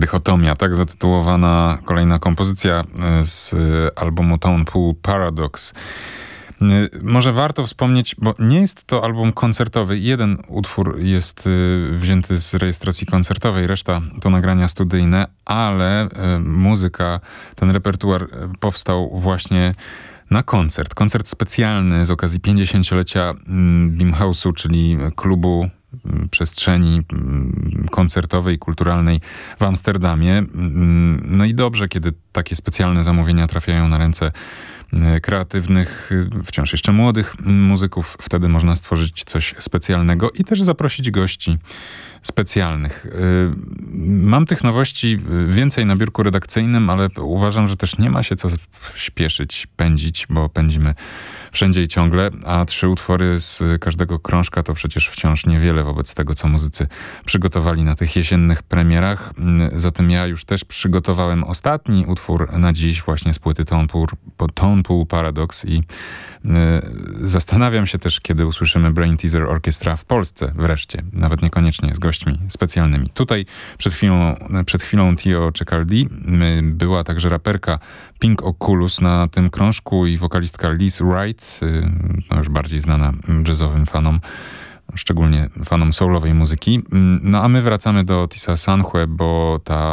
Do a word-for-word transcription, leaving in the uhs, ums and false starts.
Dychotomia, tak zatytułowana kolejna kompozycja z albumu Tone Pool Paradox. Może warto wspomnieć, bo nie jest to album koncertowy. Jeden utwór jest wzięty z rejestracji koncertowej, reszta to nagrania studyjne, ale muzyka, ten repertuar powstał właśnie na koncert. Koncert specjalny z okazji pięćdziesięciolecia Bimhouse'u, czyli klubu przestrzeni koncertowej, kulturalnej w Amsterdamie. No i dobrze, kiedy takie specjalne zamówienia trafiają na ręce kreatywnych, wciąż jeszcze młodych muzyków. Wtedy można stworzyć coś specjalnego i też zaprosić gości specjalnych. Mam tych nowości więcej na biurku redakcyjnym, ale uważam, że też nie ma się co śpieszyć, pędzić, bo pędzimy wszędzie i ciągle, a trzy utwory z każdego krążka to przecież wciąż niewiele wobec tego, co muzycy przygotowali na tych jesiennych premierach. Zatem ja już też przygotowałem ostatni utwór na dziś właśnie z płyty Tone Pool, Tone Pool Paradox i zastanawiam się też, kiedy usłyszymy Brain Teaser Orchestra w Polsce wreszcie, nawet niekoniecznie z gośćmi specjalnymi. Tutaj przed chwilą, przed chwilą Tio Cecaldi, była także raperka Pink Oculus na tym krążku i wokalistka Liz Wright, no już bardziej znana jazzowym fanom, szczególnie fanom soulowej muzyki. No a my wracamy do Otisa Sanchue, bo ta